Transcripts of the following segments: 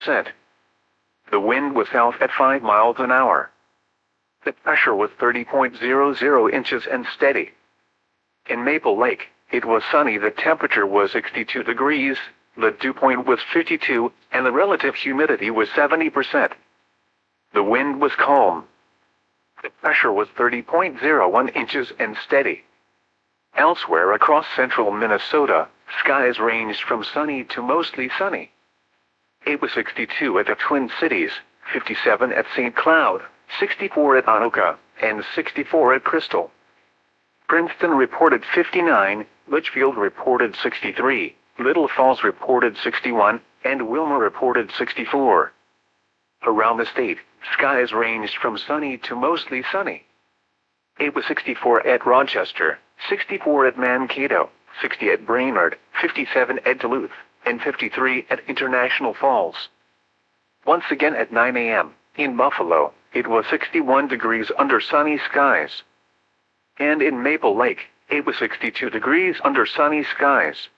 60%. The wind was south at 5 miles an hour. The pressure was 30.00 inches and steady. In Maple Lake, it was sunny. The temperature was 62 degrees, the dew point was 52, and the relative humidity was 70%. The wind was calm. The pressure was 30.01 inches and steady. Elsewhere across central Minnesota, skies ranged from sunny to mostly sunny. It was 62 at the Twin Cities, 57 at St. Cloud, 64 at Anoka, and 64 at Crystal. Princeton reported 59, Litchfield reported 63, Little Falls reported 61, and Wilmer reported 64. Around the state, skies ranged from sunny to mostly sunny. It was 64 at Rochester, 64 at Mankato, 60 at Brainerd, 57 at Duluth, and 53 at International Falls. Once again at 9 a.m., in Buffalo, it was 61 degrees under sunny skies. And in Maple Lake, it was 62 degrees under sunny skies.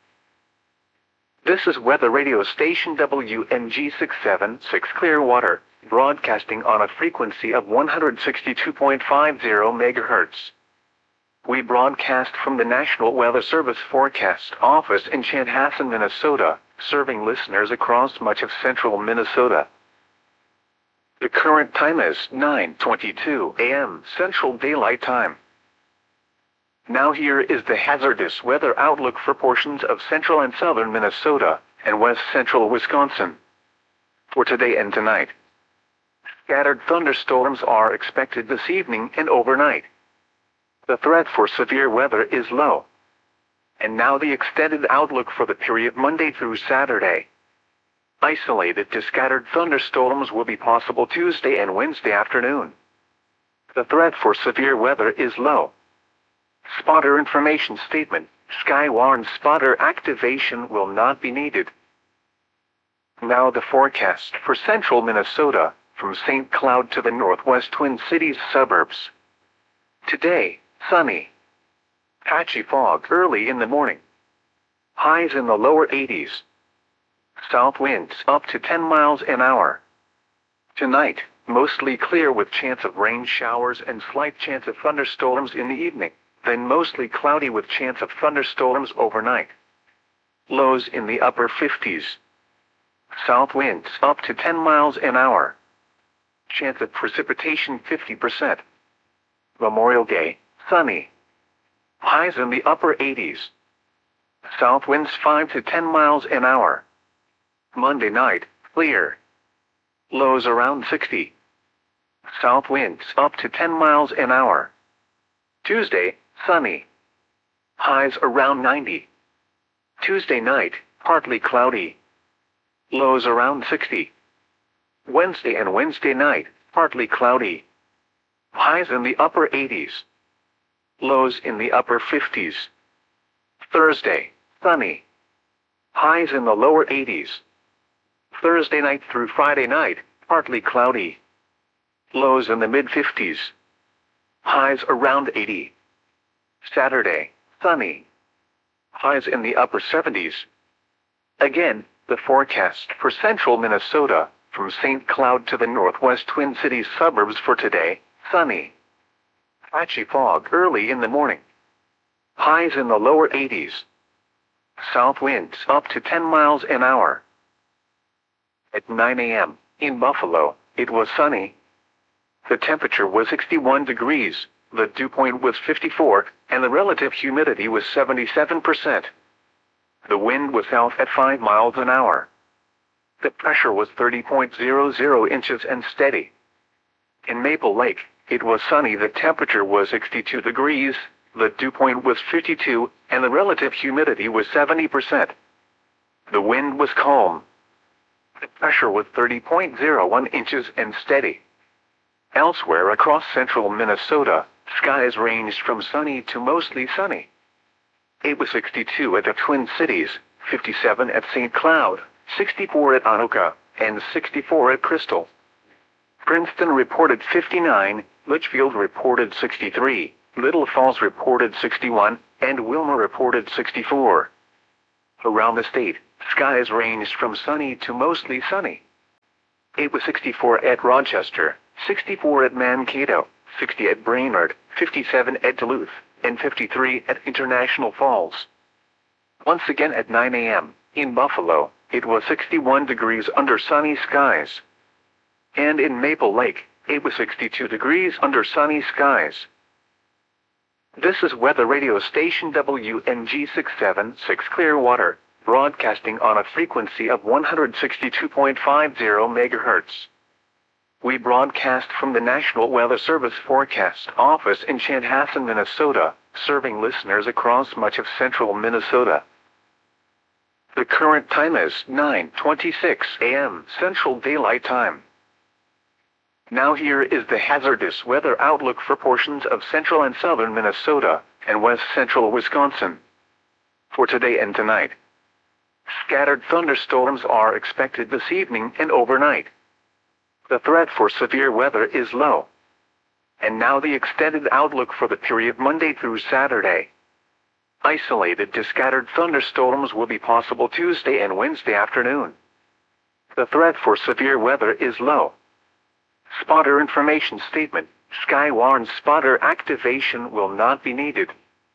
This is weather radio station WMG 676 Clearwater, broadcasting on a frequency of 162.50 MHz. We broadcast from the National Weather Service Forecast Office in Chanhassen, Minnesota, serving listeners across much of central Minnesota. The current time is 9:22 a.m. Central Daylight Time. Now here is the hazardous weather outlook for portions of central and southern Minnesota and west central Wisconsin. For today and tonight, scattered thunderstorms are expected this evening and overnight. The threat for severe weather is low. And now the extended outlook for the period Monday through Saturday. Isolated to scattered thunderstorms will be possible Tuesday and Wednesday afternoon. The threat for severe weather is low. Spotter information statement: Skywarn spotter activation will not be needed. Now the forecast for central Minnesota, from St. Cloud to the northwest Twin Cities suburbs. Today, sunny. Patchy fog early in the morning. Highs in the lower 80s. South winds up to 10 miles an hour. Tonight, mostly clear with chance of rain showers and slight chance of thunderstorms in the evening, then mostly cloudy with chance of thunderstorms overnight. Lows in the upper 50s. South winds up to 10 miles an hour. Chance of precipitation 50%. Memorial Day, sunny. Highs in the upper 80s. South winds 5 to 10 miles an hour. Monday night, clear. Lows around 60. South winds up to 10 miles an hour. Tuesday, sunny. Highs around 90. Tuesday night, partly cloudy. Lows around 60. Wednesday and Wednesday night, partly cloudy. Highs in the upper 80s. Lows in the upper 50s. Thursday, sunny. Highs in the lower 80s. Thursday night through Friday night, partly cloudy. Lows in the mid-50s. Highs around 80. Saturday, sunny. Highs in the upper 70s. Again, the forecast for central Minnesota, from St. Cloud to the northwest Twin Cities suburbs for today, sunny. Patchy fog early in the morning. Highs in the lower 80s. South winds up to 10 miles an hour. At 9 a.m., in Buffalo, it was sunny. The temperature was 61 degrees, the dew point was 54, and the relative humidity was 77%. The wind was south at 5 miles an hour. The pressure was 30.00 inches and steady. In Maple Lake, it was sunny. The temperature was 62 degrees, the dew point was 52, and the relative humidity was 70%. The wind was calm. The pressure was 30.01 inches and steady. Elsewhere across central Minnesota, skies ranged from sunny to mostly sunny. It was 62 at the Twin Cities, 57 at St. Cloud, 64 at Anoka, and 64 at Crystal. Princeton reported 59, Litchfield reported 63, Little Falls reported 61, and Wilmer reported 64. Around the state, skies ranged from sunny to mostly sunny. It was 64 at Rochester, 64 at Mankato, 60 at Brainerd, 57 at Duluth, and 53 at International Falls. Once again at 9 a.m., in Buffalo, it was 61 degrees under sunny skies. And in Maple Lake, it was 62 degrees under sunny skies. This is weather radio station WNG 676 Clearwater, broadcasting on a frequency of 162.50 MHz. We broadcast from the National Weather Service Forecast Office in Chanhassen, Minnesota, serving listeners across much of central Minnesota. The current time is 9:26 a.m. Central Daylight Time. Now here is the hazardous weather outlook for portions of central and southern Minnesota and west central Wisconsin. For today and tonight, scattered thunderstorms are expected this evening and overnight. The threat for severe weather is low. And now the extended outlook for the period Monday through Saturday. Isolated to scattered thunderstorms will be possible Tuesday and Wednesday afternoon. The threat for severe weather is low. Spotter information statement: Skywarn spotter activation will not be needed.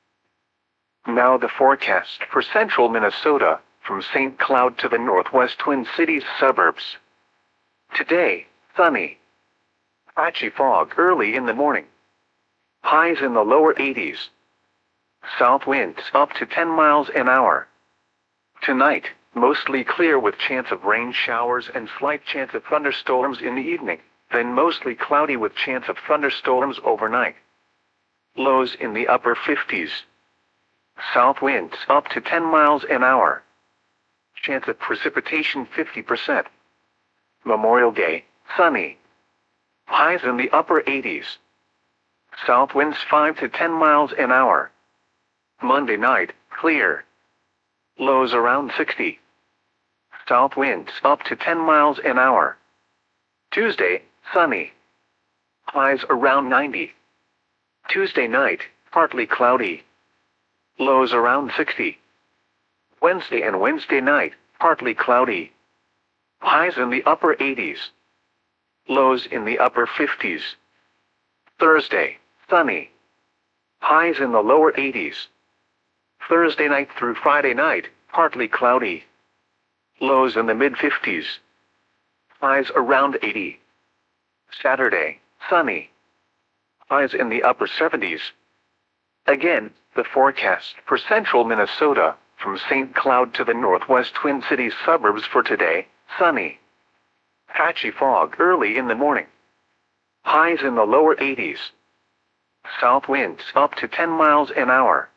Now the forecast for central Minnesota, from St. Cloud to the northwest Twin Cities suburbs. Today, sunny. Patchy fog early in the morning. Highs in the lower 80s. South winds up to 10 miles an hour. Tonight, mostly clear with chance of rain showers and slight chance of thunderstorms in the evening, then mostly cloudy with chance of thunderstorms overnight. Lows in the upper 50s. South winds up to 10 miles an hour. Chance of precipitation 50%. Memorial Day, sunny. Highs in the upper 80s. South winds 5 to 10 miles an hour. Monday night, clear. Lows around 60. South winds up to 10 miles an hour. Tuesday, sunny. Highs around 90. Tuesday night, partly cloudy. Lows around 60. Wednesday and Wednesday night, partly cloudy. Highs in the upper 80s. Lows in the upper 50s. Thursday, sunny. Highs in the lower 80s. Thursday night through Friday night, partly cloudy. Lows in the mid-50s. Highs around 80. Saturday, sunny. Highs in the upper 70s. Again, the forecast for central Minnesota, from St. Cloud to the northwest Twin Cities suburbs for today, sunny. Patchy fog early in the morning. Highs in the lower 80s. South winds up to 10 miles an hour.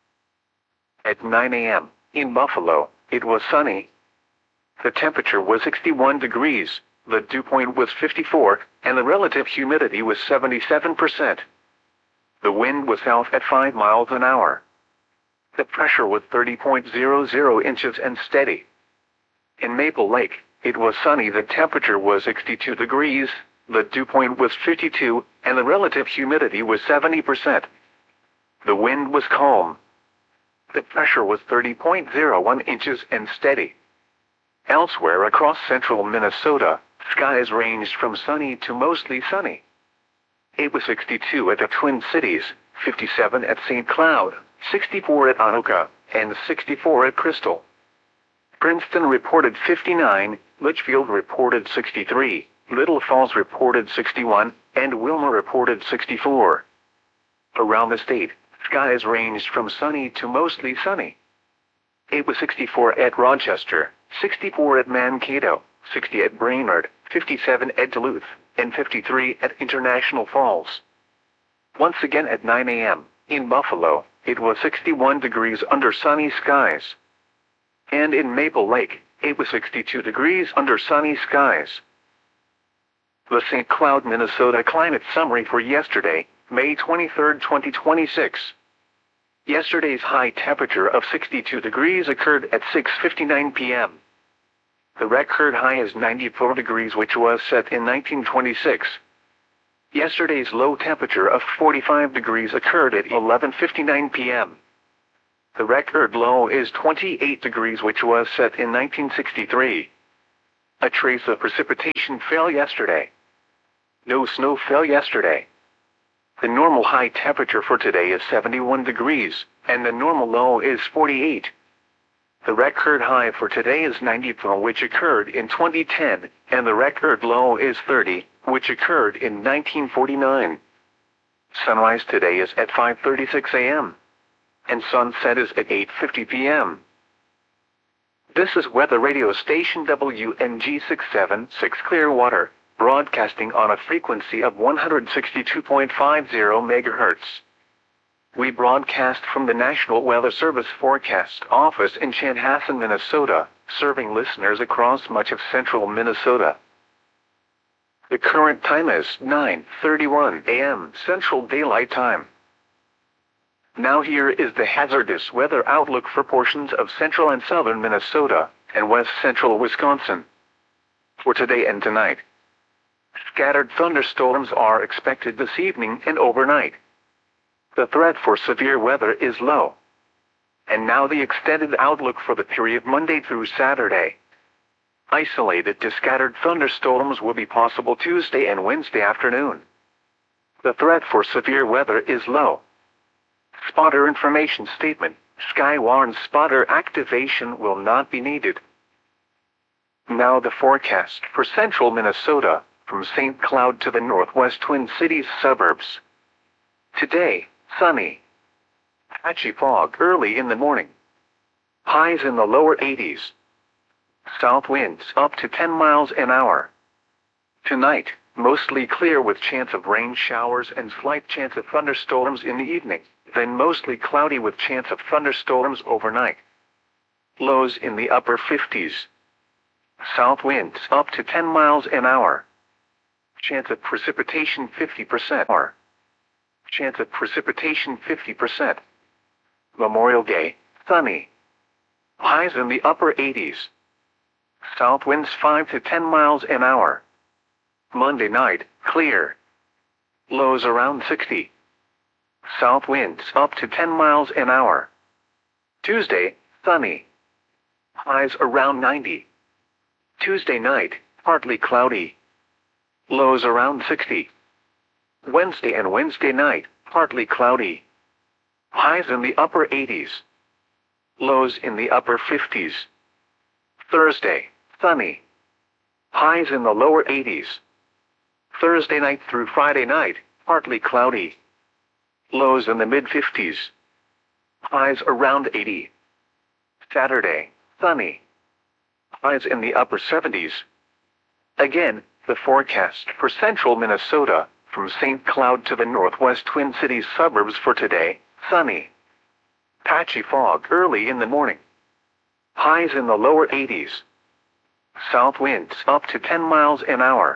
At 9 a.m., in Buffalo, it was sunny. The temperature was 61 degrees, the dew point was 54, and the relative humidity was 77%. The wind was south at 5 miles an hour. The pressure was 30.00 inches and steady. In Maple Lake, it was sunny. The temperature was 62 degrees, the dew point was 52, and the relative humidity was 70%. The wind was calm. The pressure was 30.01 inches and steady. Elsewhere across central Minnesota, skies ranged from sunny to mostly sunny. It was 62 at the Twin Cities, 57 at St. Cloud, 64 at Anoka, and 64 at Crystal. Princeton reported 59, Litchfield reported 63, Little Falls reported 61, and Wilmer reported 64. Around the state, skies ranged from sunny to mostly sunny. It was 64 at Rochester, 64 at Mankato, 60 at Brainerd, 57 at Duluth, and 53 at International Falls. Once again at 9 a.m., in Buffalo, it was 61 degrees under sunny skies. And in Maple Lake, it was 62 degrees under sunny skies. The St. Cloud, Minnesota climate summary for yesterday, May 23, 2026. Yesterday's high temperature of 62 degrees occurred at 6:59 p.m. The record high is 94 degrees, which was set in 1926. Yesterday's low temperature of 45 degrees occurred at 11:59 p.m. The record low is 28 degrees, which was set in 1963. A trace of precipitation fell yesterday. No snow fell yesterday. The normal high temperature for today is 71 degrees, and the normal low is 48. The record high for today is 94, which occurred in 2010, and the record low is 30, which occurred in 1949. Sunrise today is at 5:36 a.m. and sunset is at 8:50 p.m. This is weather radio station WNG 676 Clearwater, broadcasting on a frequency of 162.50 MHz. We broadcast from the National Weather Service Forecast Office in Chanhassen, Minnesota, serving listeners across much of central Minnesota. The current time is 9:31 a.m. Central Daylight Time. Now here is the hazardous weather outlook for portions of central and southern Minnesota and west central Wisconsin. For today and tonight, scattered thunderstorms are expected this evening and overnight. The threat for severe weather is low. And now the extended outlook for the period Monday through Saturday. Isolated to scattered thunderstorms will be possible Tuesday and Wednesday afternoon. The threat for severe weather is low. Spotter information statement: Skywarn spotter activation will not be needed. Now the forecast for central Minnesota, from St. Cloud to the northwest Twin Cities suburbs. Today, sunny. Patchy fog early in the morning. Highs in the lower 80s. South winds up to 10 miles an hour. Tonight, mostly clear with chance of rain showers and slight chance of thunderstorms in the evening, then mostly cloudy with chance of thunderstorms overnight. Lows in the upper 50s. South winds up to 10 miles an hour. Chance of precipitation 50% or chance of precipitation 50%. Memorial Day, sunny. Highs in the upper 80s. South winds 5 to 10 miles an hour. Monday night, clear. Lows around 60. South winds up to 10 miles an hour. Tuesday, sunny. Highs around 90. Tuesday night, partly cloudy. Lows around 60. Wednesday and Wednesday night, partly cloudy. Highs in the upper 80s. Lows in the upper 50s. Thursday, sunny. Highs in the lower 80s. Thursday night through Friday night, partly cloudy. Lows in the mid-50s. Highs around 80. Saturday, sunny. Highs in the upper 70s. Again, the forecast for central Minnesota, from St. Cloud to the northwest Twin Cities suburbs for today, sunny. Patchy fog early in the morning. Highs in the lower 80s. South winds up to 10 miles an hour.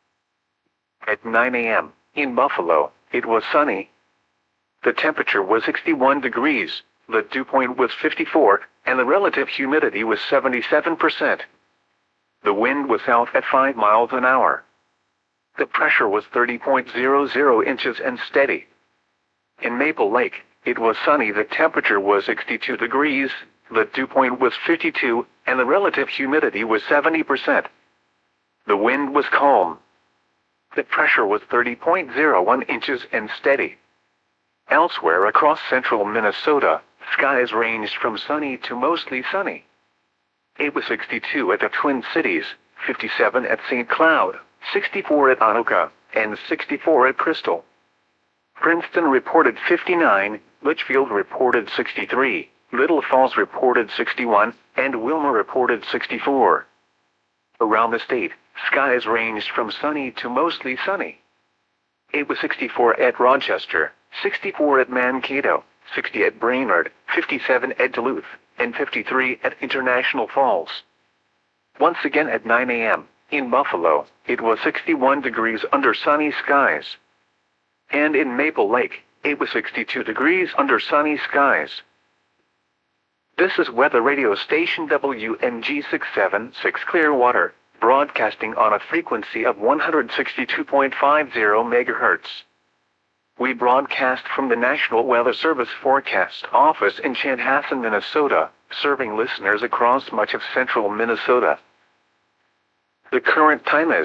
At 9 a.m., in Buffalo, it was sunny. The temperature was 61 degrees, the dew point was 54, and the relative humidity was 77%. The wind was south at 5 miles an hour. The pressure was 30.00 inches and steady. In Maple Lake, it was sunny. The temperature was 62 degrees, the dew point was 52, and the relative humidity was 70%. The wind was calm. The pressure was 30.01 inches and steady. Elsewhere across central Minnesota, skies ranged from sunny to mostly sunny. It was 62 at the Twin Cities, 57 at St. Cloud, 64 at Anoka, and 64 at Crystal. Princeton reported 59, Litchfield reported 63, Little Falls reported 61, and Wilmer reported 64. Around the state, skies ranged from sunny to mostly sunny. It was 64 at Rochester, 64 at Mankato, 60 at Brainerd, 57 at Duluth, and 53 at International Falls. Once again at 9 a.m., in Buffalo, it was 61 degrees under sunny skies. And in Maple Lake, it was 62 degrees under sunny skies. This is weather radio station WNG 676 Clearwater, broadcasting on a frequency of 162.50 MHz. We broadcast from the National Weather Service Forecast Office in Chanhassen, Minnesota, serving listeners across much of central Minnesota. The current time is